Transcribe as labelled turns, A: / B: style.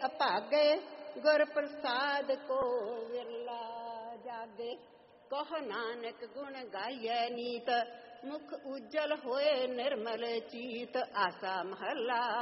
A: ਅਭਾਗੇ, ਗੁਰ ਪ੍ਰਸਾਦ ਕੋ ਵਿਰਲਾ ਜਾਗੇ। ਕਹੋ ਨਾਨਕ ਗੁਣ ਗਾਈਐ ਨੀਤ, ਮੁਖ ਉਜਲ ਹੋਏ ਨਿਰਮਲ ਚੀਤ। ਆਸਾ ਮਹੱਲਾ